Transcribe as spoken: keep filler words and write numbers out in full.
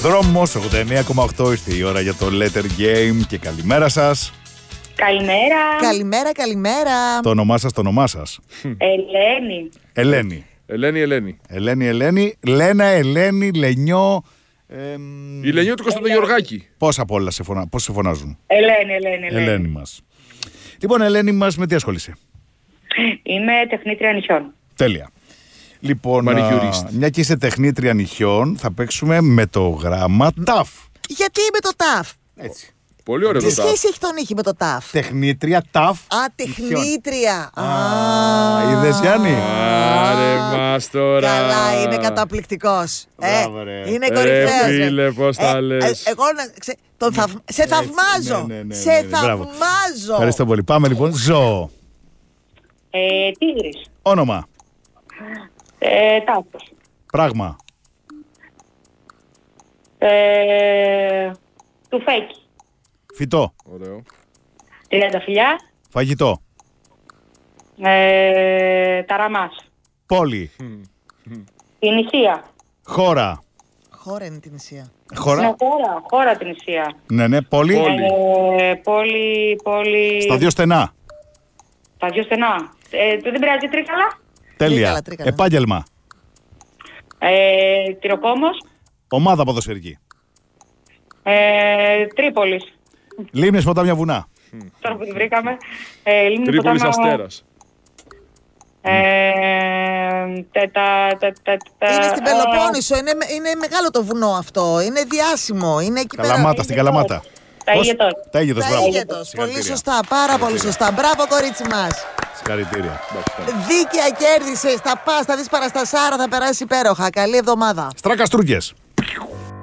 Δρόμος ογδόντα εννέα κόμμα οκτώ, ήρθε η ώρα για το Letter Game και καλημέρα σας. Καλημέρα. Καλημέρα, καλημέρα. Το όνομά σας, το όνομά σας. Ελένη. Ελένη. Ελένη, Ελένη. Ελένη, Ελένη. Λένα, Ελένη, Λενιό. εμ, Η Λενιό του Κωνσταντογεωργάκη. Πώς από όλα σε, φωνα... πώς σε φωνάζουν? Ελένη, Ελένη, Ελένη. Ελένη μας. Λοιπόν, Ελένη μας, με τι ασχολείσαι? Είμαι τεχνήτρια νησιών. Τέλεια. Λοιπόν, Μανικιουρίστ. α, μια και είσαι τεχνήτρια νυχιών, θα παίξουμε με το γράμμα ταφ. Γιατί με το ταφ? Έτσι. Πολύ ωραίο Τι το τάφ. σχέση έχει τον ήχη με το ταφ? Τεχνήτρια ταφ. Α, τεχνήτρια. Α, είδες, Γιάννη? Άρε μας τώρα. Καλά, είναι καταπληκτικός. Μπράβο, ρε. Είναι Ρε κορυφαίος. φίλε, πώς τα λες. Εγώ να ξε- τον θαυ- σε θαυμάζω. ναι, ναι, ναι, Σε ναι, ναι, μπράβο. θαυμάζω. Ευχαριστώ πολύ. Πάμε λοιπόν. Ζώο. Ε, Τίγρης. Όνομα. Ε, Τάφος. Πράγμα. Ε, Τουφέκι. Φυτό. Ωραίο. Τριανταφυλλιά. Φαγητό. Ε, Ταραμάς. Πόλη. Η νησία. Χώρα. Χώρα είναι την Ισία. Ναι, Χώρα. χώρα, χώρα την νησία. Ναι, ναι. Πόλη. Πόλη. Ε, πόλη, πόλη... Στα δύο στενά. Τα δύο στενά. Ε, δεν πειράζει, Τρίκαλα. Τέλεια. Τρίκαλα, τρίκαλα. Επάγγελμα. Ε, Τυροκόμος. Ομάδα ποδοσφαιρική. Ε, Τρίπολης. Λίμνες, ποτάμια, βουνά. Τώρα που τη βρήκαμε. Ε, Λίμνη, Τρίπολης Ποτάμο- Αστέρας. Ε, τε- τα- τα- τα- τα- Είναι στην ε, Πελοπόννησο. Είναι, με- είναι μεγάλο το βουνό αυτό. Είναι διάσημο. Είναι εκεί πέρα. Καλαμάτα, στην Καλαμάτα. Τα Πώς? Ήγετος. Τα Ήγετος, Τα μπράβο. Ήγετος. Πολύ Συγχαρητήρια. σωστά. Πάρα πολύ σωστά. Μπράβο, κορίτσι μας. Συγχαρητήρια. Δίκαια κέρδισες. Θα πας, θα δεις παραστασάρα, θα περάσει υπέροχα. Καλή εβδομάδα. Στράκας Στρούγκες.